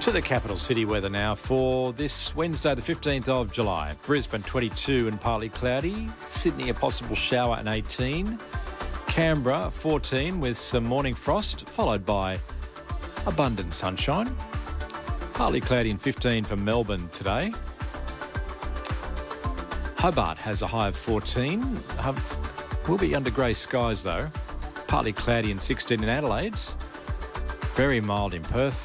To the capital city weather now for this Wednesday, the 15th of July. Brisbane 22 and partly cloudy. Sydney a possible shower and 18. Canberra 14 with some morning frost, followed by abundant sunshine. Partly cloudy and 15 for Melbourne today. Hobart has a high of 14. Will be under grey skies though. Partly cloudy and 16 in Adelaide. Very mild in Perth.